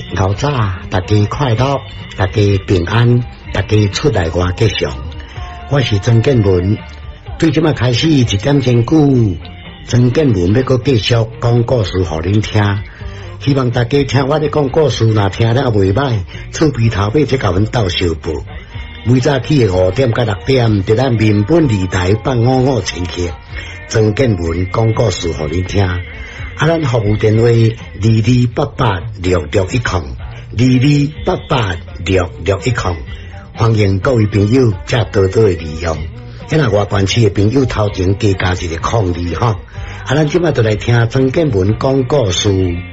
后早，大家快乐，大家平安，大家出来外吉祥。我是曾建文，对即摆开始一点钟久，曾建文要搁继续讲故事互恁听。希望大家听我咧讲故事，若听了袂歹，厝边头尾再甲阮斗相报。每早起的5点到6点，伫咱民本2台855千克，曾建文讲故事互恁听。咱服务电话22886610，22886610，欢迎各位朋友再多多的利用。若外县市的朋友头前加一个02吼。咱即摆就来听曾建文讲故事。